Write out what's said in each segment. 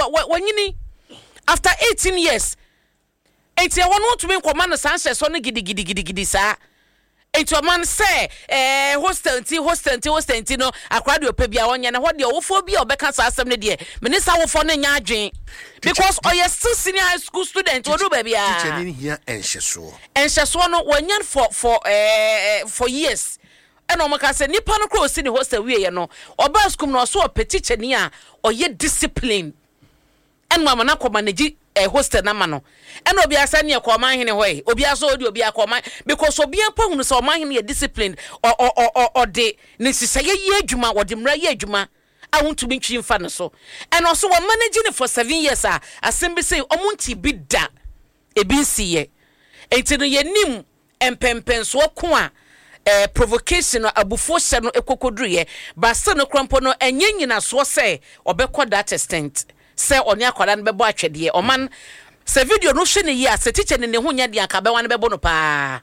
wanyini after 18 years enti e wono to me nkoma no sanse so no gidi saa enti o man say hostel nti no akra de opa bia wonya na ho de wofo bia obeka sa asem ne de minister wofo no nya adwen because oye still senior high school student odu ba bia teacher ni here enhyeso no wanyan for years eno maka say nipa no cross ni hostel wie ye no oba school no so teacher ni a oye discipline en mama na ko manage hostel na ma no eno obi asa ne ko man hene hoy obi asa odi obi akoma because obi ampa hunu so man hene discipline o de ne siseye ye adwuma o de mra ye adwuma ahuntu bi ntwi mfa no so and also we managing for 7 years asem say omunti bi da ebi nsiye enti no ye nim empempenso ko a provocation abufo hye no ekokodruye ba se no krampo no enye nyina so say obekọ that extent say oni akwara no bebo atwede oman se video no hye ne yi a se teacher ne ho nya de aka be wan bebo no pa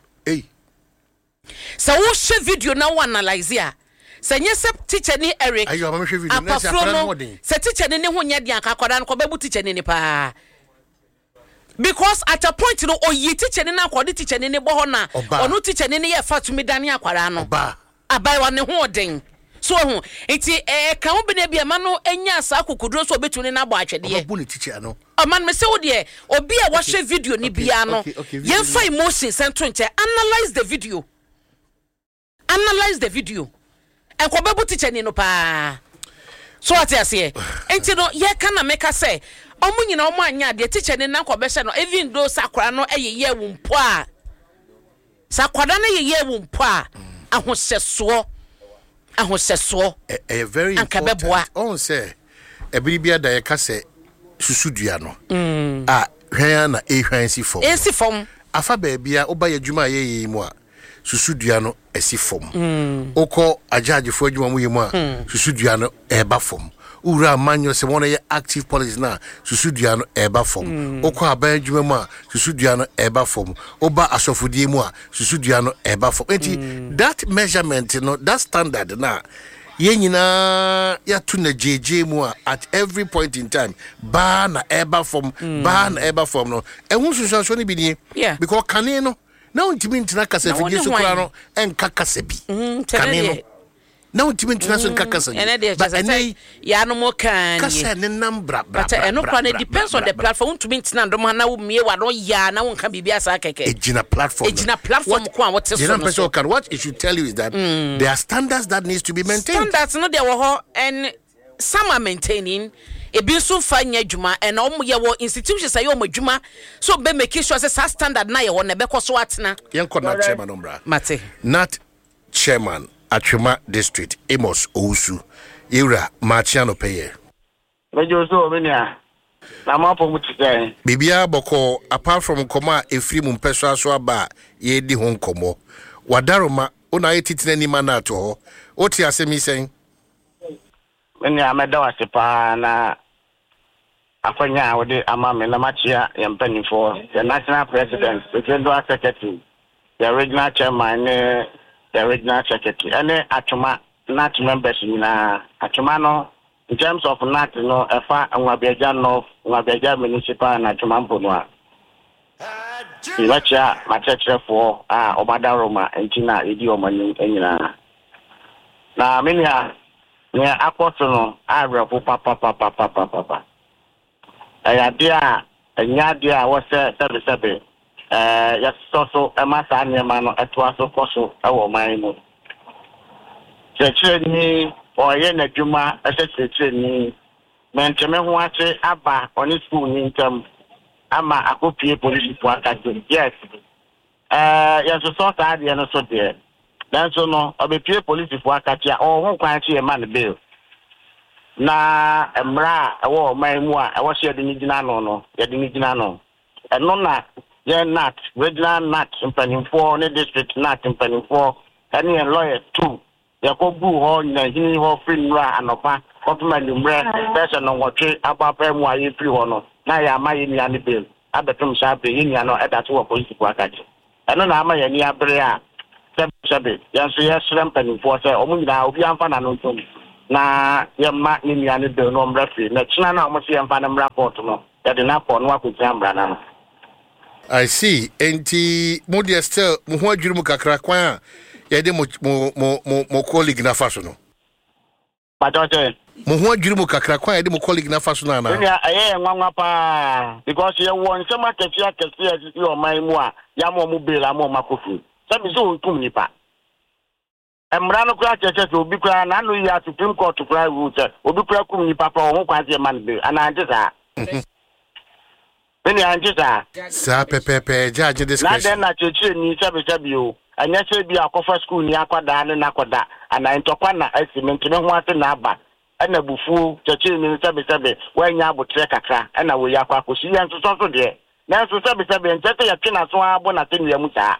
se wo hye video na wo analyze a se nye se teacher ni Eric ayo ma hye video na se akwara no modern se teacher ne ho nya de aka akwara no ko bebu teacher ne pa because at a point no oyi teacher ne na akodi teacher ne bo ho na onu teacher ne ye fa to me dane akwara no abai wa ne ho den so ho enti ka wo bena bia ma no enya sa akokudro so obetu ne na bo atwede obu ne teacher no man me se wo de obi a wo hwe video ni bia no yen fa emotions centro nche analyze the video en ko bebu teacher ni no pa so what you say enti no ye ka na meka say omu nyina omu anya de teacher ne na ko be hye no even though sakora no eyeye wo mpo a sakwada na yeye wo mpo a ahoseso very important on say ebiribia da ye ka say susudua no hwan na ehwan si fom afa ba bia oba yadwuma ye mu a susudua no esi fom okọ ajajefo adwuma mu ye mu a susudua no eba fom ura manyo se wona ye active policy na susudua no eba fom okọ aba adwuma mu a susudua no eba fom oba asofodie mu a susudua no eba fom enti that measurement no that standard na ye nyina ya tu na jeje mu a at every point in time ba na eba fom no ehun susuanso ni bi ni because kane no na untimi ntina kasa figi so kura no enka kasa bi kane no na untimi ntina so enka kasa but ene ya no mo kan kasa ne nambra but eno kwa ne depends on the platform untimi ntina ndom na wo mie wa no ya na wo nka bibia asa keke ejina platform ko an what so no what it should tell you is that there are standards that needs to be maintained standards no there wo and some are maintaining ebi so fa nya dwuma and ye wo institutions ayo madwuma so be make sure say standard na ye wo na be koso atena yenko na chairman ombra mate not chairman Atwema district Amos Owusu Ira Machiano Peye mejo so omenia na mapo mutike bibia boko apart from koma efri mu mpeso aso aba ye di ho nkomo wadaroma ona yetitine ni mana to ho oti asemi sen menya ameda wasepa na akwanya wode amame na machia ya mpanifo the national president the general secretary the regional chairman the regional secretary ene Atwema NAT members na Atwema no in terms of NAT no efa Nwabeja North Nwabeja municipal na Atwema mponwa ilacha machechefo obadaroma entina edi omani enyina na menya ne akoto no arepo papa dia enya dia wo se sebe ya so emasa nyema no etwa so koso ewo man mu cheche ni oye na dwuma cheche ni menteme ho ache aba oni school ni ntam ama akopie police po akadem yes ya so ta dia no so de dan so no obepie police po akatia o ho kwan ache e man bill na emra ewo man mu a ewo hye de ni gina no ya de ni gina no eno na ye NAT regional NAT impanifo ne district NAT impanifo ani lawyer too ya ko bu ho na hini ho free mra anopa otuma ni mra person no wotwe abapa mu aye free ho no na ya amaye ni ani bill abetum sha be yin ya no eda to police ko akaje eno na amaye ni abre a sebe ya so ya sram panifo se omu nyina obi amfa na no ntom na yɛma ne nua ne bɛn no ɔmmra firi na kyena no a ɔmo se yɛmfa no mmra port no yɛde no apɔ no akɔgyina mmara no. I see. Enti mo deɛ still mo ho adwiri mu kakra kwan a yɛde mo colleague na fa so no. Patɔtɛ. Mo ho adwiri mu kakra kwan a yɛde mo colleague na fa so no ana. Ɛyɛ nwanwa paa because yɛwɔ nsɛm akɛseɛ asisi ɔman mu a yɛama ɔmo bail ama ɔmo akɔfiri. Sɛ bi sɛ ɔntum nipa. Mmara no kura kyerɛ sɛ obi kura na ano yi a Supreme Court kura rule sɛ obi kura kum nipa pa ɔmo kwan sɛ ɛma no bail anante saa. Many anjisa. Sa pepe judge discretion. Na cheche ni sabi o. Anya se bi akofa school ni akwada ne nakoda. Ana ntokwa na esiment ne ho ase na aba. Ana bufu cheche ni sabi wanya abotre kakra. Ana wo yakwa akosi ya nsoso so de. Na nso sabi ntete ya twe na so abo na tenu ya mu saa.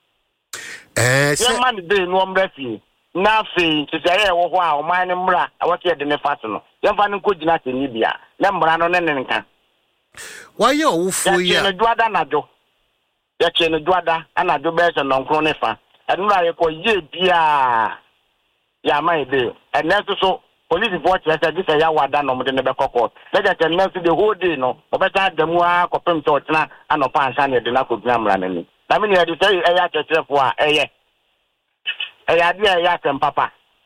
Se man de no omrafi. Na fe tse ya wo ho a o man ne mra awote de ne fat no. Yemfa ne ko gina teni bia. Na mra no ne nka. Why you wofo ya? Ya duada najo. Ya chene duada anajo be se nonkro ne fa. Enu ra ye ko ye bia. Ya mai de. And next so police report say this ya wada no mo de ne be court. Let us next the whole day no. Obeta demu a kopem so tena anopa ansa ne de na ko gina mra nani. Na me ne de say e ya chechefo a eye. E ya de e ya papa.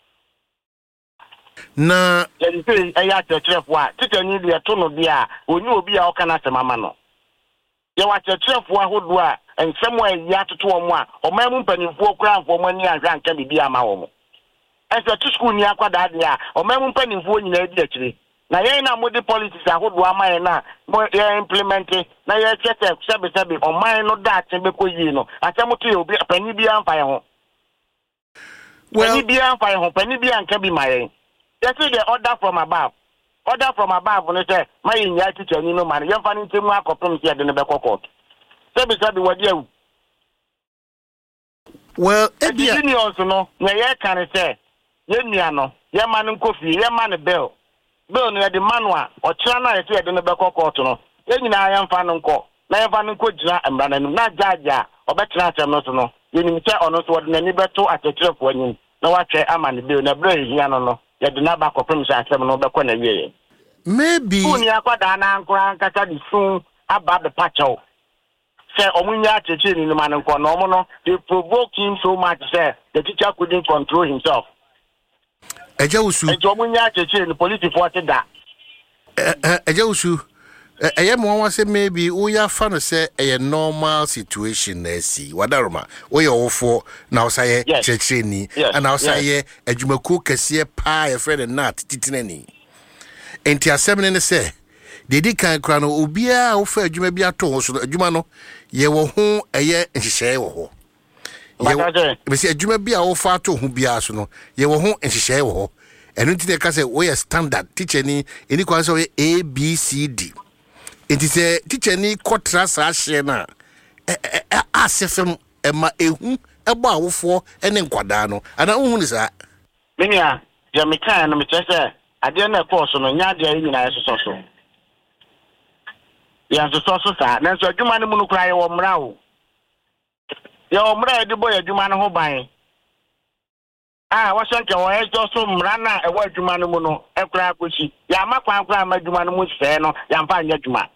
Na yɛde ɛyɛ akyerɛkyerɛfo a titani de ɛto no de a onye obi a ɔka na asɛm ama no yɛwɔ akyerɛkyerɛfo ahodoɔ a nsɛm a ɛyɛ atoto wɔn a ɔman mu mpanimfoɔ kora amfo wɔn ani ahwɛ anka bibi ama wɔn ɛsɛ to school ni akwadaa de a ɔman mu mpanimfoɔ nyinaa di akyire na yɛn na mo de policies ahodoɔ ama yɛn na mo yɛ implement na yɛkyɛ sɛbesɛbe ɔman no da akyɛ bɛkɔ yie no asɛm to yɛ obi panyin bi amfa yɛn ho panyin bi amfa yɛn ho panyin bi anka bi ma yɛn. You see the order from above. Order from above when they say, my in your teacher, you know, man, you're finding too much of them here in the back of court. Say, what you? Well, you also know, yeah, can I say, Yemiano, your man in coffee, your man bill. Bill near the manua, or China is here in the back of court. Then I am finding court. Now I'm finding court, and running, not Jaja, or better answer, not to know. You need to honor what the neighbor to at the trip when you know what I'm on the bill, the brain, you know. Ya do na ba kopem sa asem no be ko na wie maybe uni akwada na ankora nkata di sun aba the patcho say omunya cheche ni man nko no mo no they provoke him so much say the teacher couldn't control himself eja usu omunya cheche ni police force da eja usu eye mo wan say maybe we ya fa no say a normal situation na si wadaroma we ye wofo na o say cheche ni and o say adwumaku kase pa ye friend na titinani enti asem ne say dedi kan kra no obia wo fa adwuma bi ato so adwuma no ye wo ho eye nhihye wo ho ye say adwuma bi a wo fa ato ho bia so no ye wo ho nhihye wo ho enu ti de ka say we standard teacher ni eni kwan say ABCD. It is a teacher ni kotra sa hye na asefem ema ehu ebo awofo ene nkwada no ana unhu ni sa minia je mekan no metese ade na course no nya ade ayi na yeso so ya so sa na so adwuma ne mu no kra ye wo mra wo ye wo mra de boy adwuma ne ho ban wa shanke wo e so mra na e wo adwuma ne mu no e kra akosi ya makwan kra ma adwuma ne mu se no ya mfa anya adwuma.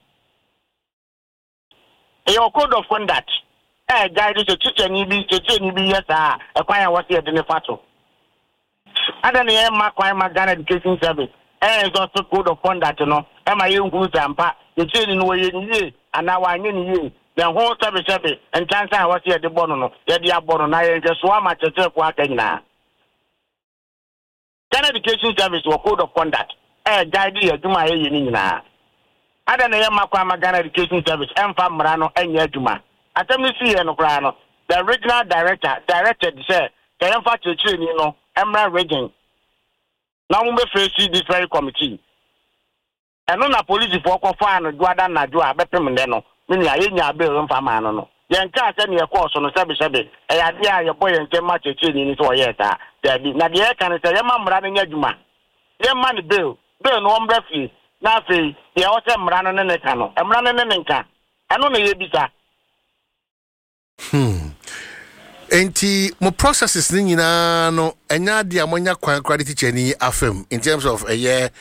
Your code of conduct. Guide is a teacher, yes, a choir was here in the photo. I don't know, my choir, my Ghana education service. It's also code of conduct, you know. Am I young who's and pat? The children were in ye, and now I knew you. The whole service, and chance I was here at the bottom. Yet the bottom, I just swam at the church walking now. Ghana education service or code of conduct. Guide you to my age now. I don't know my Ghana education service and Famrano and Yajuma. I tell me see no grano. The regional directed said, can you fight you know, Emra Region. Now we face this very committee. And on a police for Kofan, Guada Najua, Bepemendeno, meaning I in your bill and Famano. Yanka send me a course on the service. I idea your boy and ten much a chin in his way. There be Nadia can say, Yamam running Yajuma. Yam money bill no umbrella. Na fe ye o se mra no ne ka no mra no ne nka ano na ye bisa Enti mo processes ni nyina no enya de amonya kwan kra de teacher ni afem in terms of ocean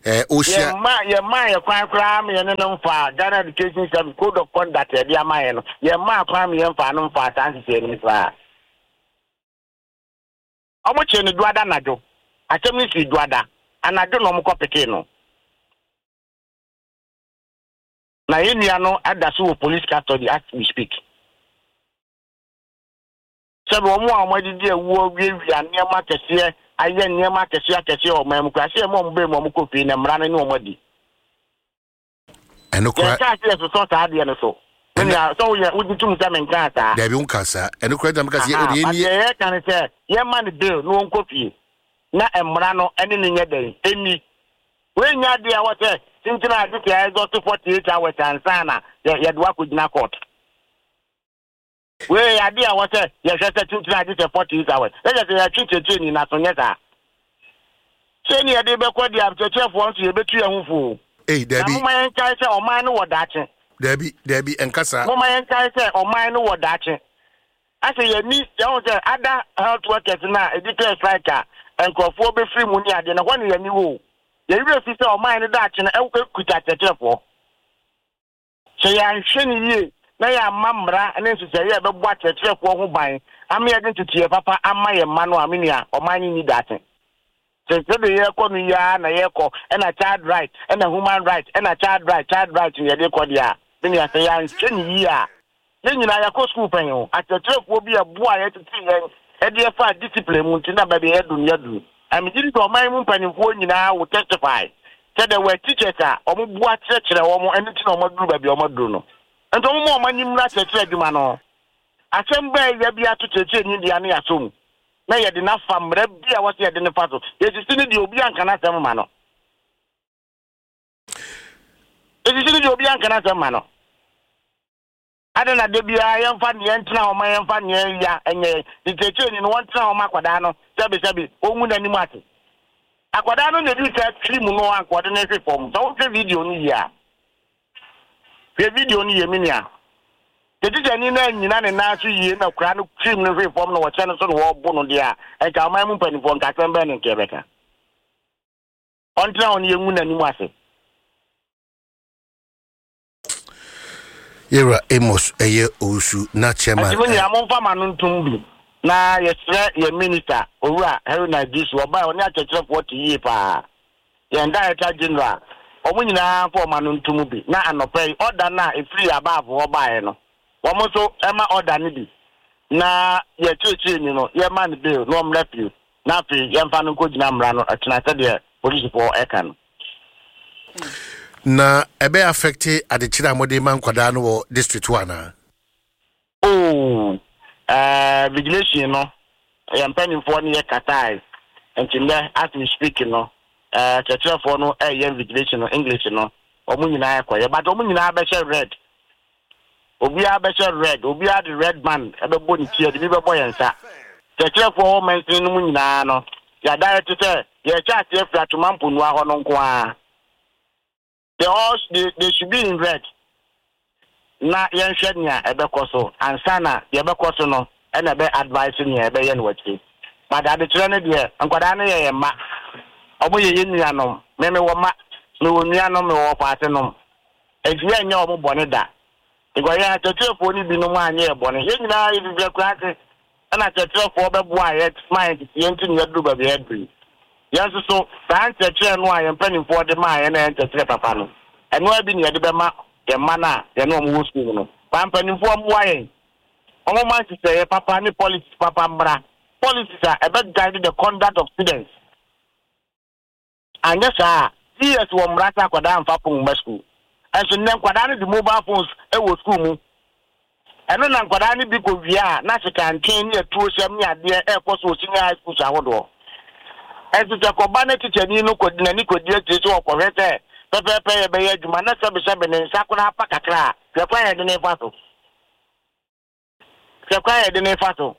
ye kwan kra me ne no fa Ghana Education Service Code of Conduct e dia ma ye no ye ma kwan me fa no fa tanse ni fa omo che ni duada najo atem ni si duada anajo no mo kopeke no na yenia no adaso police custody as we speak. Sebe omo amadi ewu wi anema kese aye nema kese o mam kwase e mom be mom kofi na mra ne omadi eno kwa ka se so ta ade ne so nya so ye uditum se men ka ta da bi unkasa eno kwa dam kasi e ni ye kan se ye man bill no on kofi na emra no ene ne nya den eni we nya de a wote tintina ade ti ai go to 48 hours ansana ye do akugina court. We idea what you just tintina ade 48 hours. Let's say you treat training na so nyeta. Training ade be kwa dia chef once you betu ya hufu. Debi. Mo man kai say o man no wodache. Debi enkasa. Mo man kai say o man no wodache. Ase ye ni ya won say other health workers na e declare striker enkofo be free mu ni ade na ho ne ye ni wo. Ye wi fi say o man no dache na e kuta chefo. So ya nhwe ni ye na ya mamra ene nsese ye be bo chefo ho ban am ye ntutie papa ama ye ma no amenia o man ni dache. So the year come ya na ye ko na child right na human right na child right ye de ko dia me ya say ya nhwe ya ye nyina ya ko school pen o atechefo bi abo ye titi ye e de fa discipline mu ntina ba be ye du am jiri to man mu panifo nyina wo testify say the were teachers omo bo akyerere omo eni ti na omo duru ba bi omo duru no ento omo omo nyimra akyerere adwuma no asem ba ye bi atocheche ni dia na ya so na ye de na famre bia wo ye de ne faso ye sisi ni de obi anka na sem ma no ye sisi ni de obi anka na sem ma no adana de bia ye mfa ne ntina o ma ye mfa ne ya enye diteche ni no ntina o ma kwada no sebi onwu na ni mu ate akwada no ne di ka trim no akwada na efe form so wo video ni ya video ni ye minia Tete ni na nyina ne na so yie na kura no trim no free form no wo che no so no wo bo no dia e ka ma mu panifo nka sembe ne nke beka ontra on ye nwu na ni mu ase Yera Amos eye osu na chairman ati ni amon fa manu ntumbi na yesre ye minister owura Haruna Disu oba oni akekere 40 yie pa ye director general omu nyina for manu ntumbi na anopai order na e free above oba ye no womoso ema order ni bi na ye cheche ni no ye man bill no mrefu na fi ye mfa no ko gina mra no atena se de police for ekan na ebe affect adechira mode man kwada no wo district 1 vigilation no ye mpani for ni ye katai entile as we speak no cheche for no ye vigilation no English no omu nyina yakwa but omu nyina be red obi abesha red obi ad red man ebe bo ni tie de bi be bo yensa cheche for mention no nyina no ya direct say ye chat ye flat mampu no aho no nko a they should be in red na yen hwenya ebe koso ansana ye be koso no e na be advice ni ebe ye no wachi but ade kire ne de nkwada ne ye ma obo ye nua no me wo ma me wo nua no me wo paate no ejiye nya obo bone da Igoya tetefo ni bi no mu anye ebone ye nyina ye bi kwate na tetefo be bo aye mind ye ntini yadu ba be adri yanso so san tetre no aye mpanimfo de ma aye na tetre papa no eno abi ni ye de be ma ye ma na ye no mu school no mpanimfo mo aye omo man say papa ni policy papa mbra policies are about guide the conduct of students and yes yes wo mrata kwada mfa pon school and so nem kwada ni the mobile phones e wo school mu eno na kwada ni bi ko via na se kan twen ni atuo sem ni ade e ko so senior high school sawodo and so ko ba na teacher ni no ko dina ni ko die teacher wo ko hete pepe ye be ye djuma na sebe ne sakuna pa kakra ye kwa ye de ne faso se kwa ye de ne faso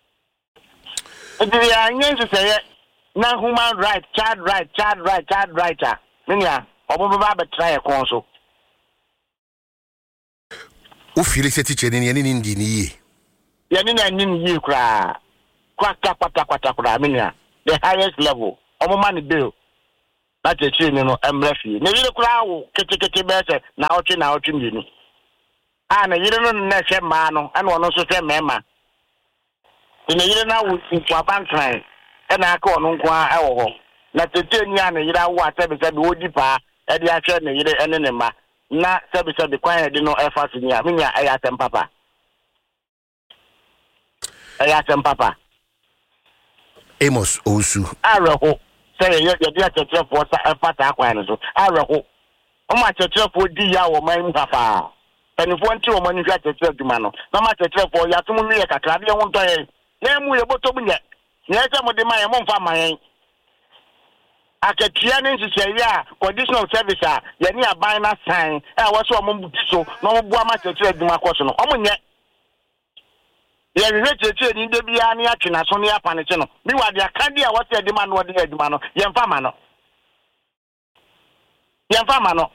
the anyen to say na human right child right minya obo ba try e kon so o feel say teacher ni ndi ni yani na nim yi kra kwata minia the highest level omoma ni bill na chechi ni no emrefi ne yire kra wo kekeke bese na otwe mbinu na yire no na hwe ma no na ono so hwe mema ne yire na wo nfu abankan na aka ono nko a ewo ho na chechi ni na yire wo atebe bi odi pa e de ahwe ne yire ene ne ma na sebe kwan e de no efa sinia minia e ya tempapa papa Amos Osu Araho say you dey church for pata akwan so Araho o ma church for di ya wo man papa penifo nti o mani church aduma no na ma church for ya tum nu ye kakra de won to ye na mu ye boto bu nye na ye mo de ma ye mo mfa ma ye akatia ne nhye ya conditional service a ye ni aban na sign e wo so mo buti so na mo bua ma church aduma koso no o mo nye ya ni cheche ni de bia ni atwena so ni apaneche no bi wa de akade a wote de ma no de aduma no ye mfa ma no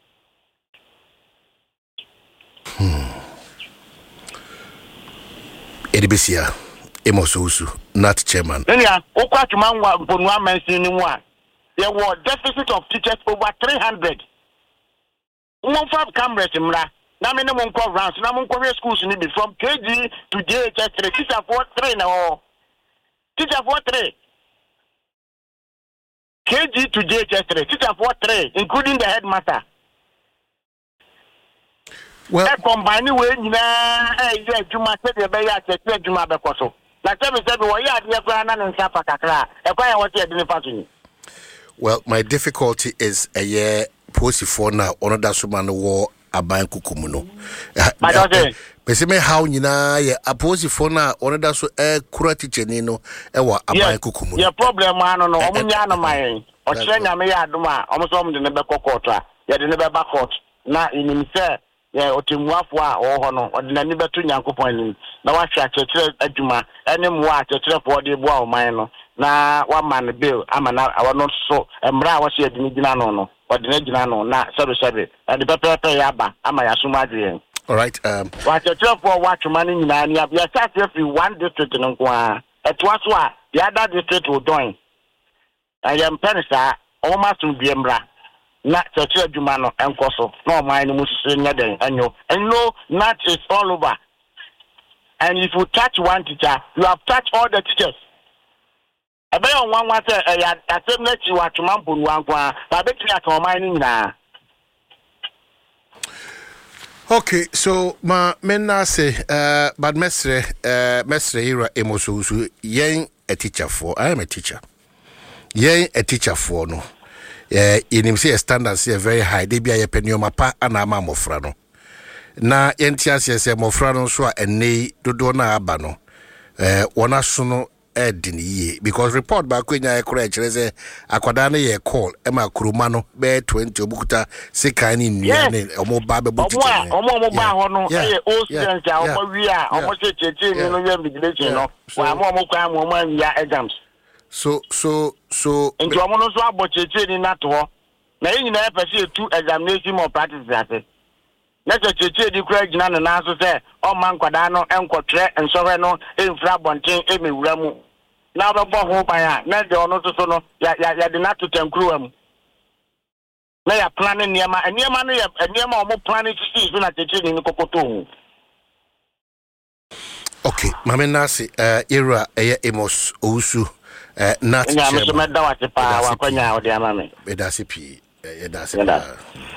Edibesia Amos Osu not chairman ya okwa twuma nwa bonu amansin ni mu a there was deficit of teachers over 300 one five cameras mra na me ne mo nko rounds na mo nko schools ni be from KG to JHS 3 teacher for 3 na teacher for 3 KG to JHS 3 teacher for 3 including the headmaster well combine we nyina ye adwuma se de be ya tete adwuma be koso na se be wo ya de kwa na nsa fa kakra e kwa ya wote de ne fa so ni. Well, my difficulty is a year posifo na ono da so man wo aban kukumu no. Pese me how nyina ye aposifo na ono da so kura teacher ni no e wa aban kukumu. Your problem ano no omunya no man. O kire nyame ya adoma omo so de ne be court a ye de ne be back court na inim se ye otemuafo a wo ho no o de nani beto nyankopon ni na wa hwa kekere adwuma ene mwa kekere fo de bo a o man no na wa man bill ama na awono so emra wa se de ni gina no no o de na gina no na sebe and the pepe ya ba ama ya suma adwen. All right wa kekere fo wa twuma ni nyina ni abia start every one district no nko a etwa so a the other district will join I am penisa o ma tun bi emra na church aduma no enkoso na o man ni mususu nya den anyo and no not is all over and if you touch one teacher you have touched all the teachers ebe on one say ya atem na chi wa twuma mponu ankwa ba betri aka o man ni nyina. Okay, so ma menna say but mesre ira Amos Osu yen a teacher for I am a teacher. Yen a teacher for no. In say standards are very high. They be a pennioma pa and a mamofra no. Na entias yes a mofrano so a nay do na abano. Wana suno edini because report back when I correct say akwadana ye call Emma Kurumano be 20 obukuta sekani ni omo babe butiti omo ba ho no e o students a omo wi a omo cheche ni no ye vigilation no wa omo kwa mo ya exams so nti omo no so abocheche ni nato ho na yin na pese two examination more practice ase na cheche di kura gina na so se o man kwada no enkotre ensore no enfra bonten emewura mu na be bo ho ban a na de ono so no ya de nato tankru am na ya planning niema no ya niema omo planning to so na cheche ni kokoto. Okay mama nasi era Amos Osu not chairman.